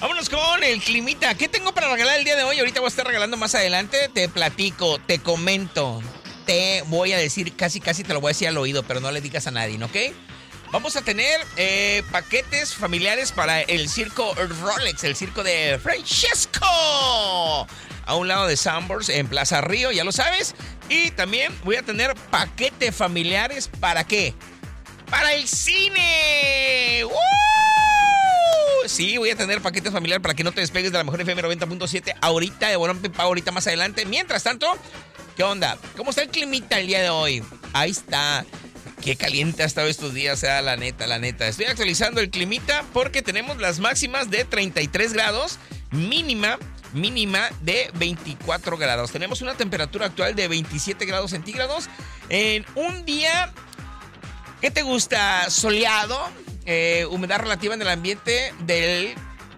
Vámonos con el climita. ¿Qué tengo para regalar el día de hoy? Ahorita voy a estar regalando más adelante. Te platico, te comento. Te voy a decir, casi te lo voy a decir al oído, pero no le digas a nadie, ¿ok? Vamos a tener paquetes familiares para el circo Rolex, el circo de Francesco. A un lado de Sanborns, en Plaza Río, ya lo sabes. Y también voy a tener paquetes familiares, ¿para qué? ¡Para el cine! ¡Woo! Sí, voy a tener paquetes familiares para que no te despegues de la mejor FM 90.7 ahorita, de Bolón Pago ahorita más adelante. Mientras tanto, ¿qué onda? ¿Cómo está el climita el día de hoy? Ahí está. Qué caliente ha estado estos días, la neta. Estoy actualizando el climita porque tenemos las máximas de 33 grados, mínima de 24 grados. Tenemos una temperatura actual de 27 grados centígrados en un día, ¿qué te gusta? Soleado, humedad relativa en el ambiente del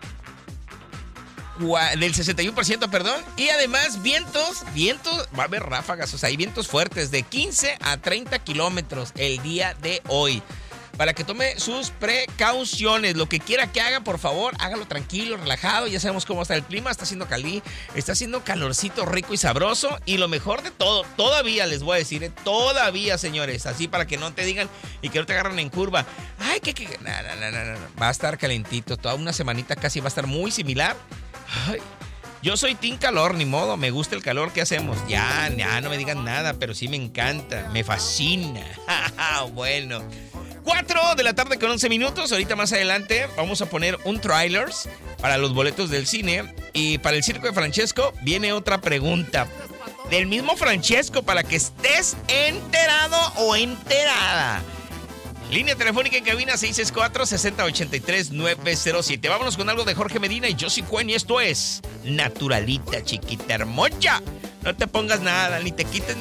61%, perdón. Y además vientos, va a haber ráfagas, o sea, hay vientos fuertes de 15 a 30 kilómetros el día de hoy. Para que tome sus precauciones. Lo que quiera que haga, por favor, hágalo tranquilo, relajado. Ya sabemos cómo está el clima, está haciendo calorcito rico y sabroso. Y lo mejor de todo, todavía les voy a decir, todavía, señores, así para que no te digan y que no te agarren en curva. Ay, no. Va a estar calentito, toda una semanita casi va a estar muy similar. Ay, yo soy team calor, ni modo, me gusta el calor, ¿qué hacemos? Ya, no me digan nada, pero sí me encanta, me fascina. Bueno, 4 de la tarde con 11 minutos, ahorita más adelante vamos a poner un trailers para los boletos del cine. Y para el circo de Francesco viene otra pregunta del mismo Francesco para que estés enterado o enterada. Línea telefónica en cabina 664-6083-907. Vámonos con algo de Jorge Medina y Josie Cuen, y esto es Naturalita, chiquita hermosa. No te pongas nada, ni te quites